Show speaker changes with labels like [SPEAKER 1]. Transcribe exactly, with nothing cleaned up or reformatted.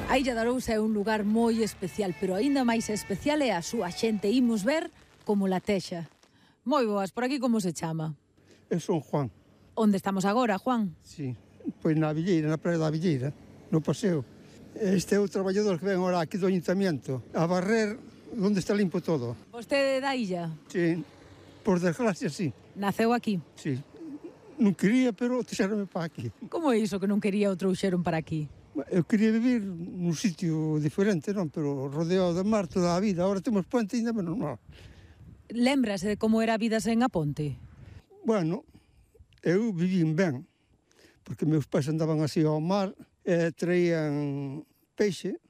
[SPEAKER 1] A Illa de Arousa é un lugar moi especial, pero aínda máis especial é a súa xente. Imos ver como la texa. Moi boas, por aquí como se chama?
[SPEAKER 2] Eu son Juan.
[SPEAKER 1] Onde estamos agora, Juan?
[SPEAKER 2] Sí, pois na Villeira, na praia da Villeira, no paseo. Este é o traballador que ven ahora aquí do Ayuntamiento a barrer onde está limpo todo.
[SPEAKER 1] Vostede da illa?
[SPEAKER 2] Sí, por desgracia, sí.
[SPEAKER 1] Naceu aquí?
[SPEAKER 2] Sí. Non quería, pero trouxeronme para aquí.
[SPEAKER 1] Como é iso que non quería o trouxeron para aquí?
[SPEAKER 2] Eu quería vivir nun sitio diferente, non? Pero rodeado de mar toda a vida. Agora temos puente ainda menos mal.
[SPEAKER 1] Lémbrase de como era a vida sen a ponte?
[SPEAKER 2] Bueno, eu vivín ben, porque meus pais andaban así ao mar e traían peixe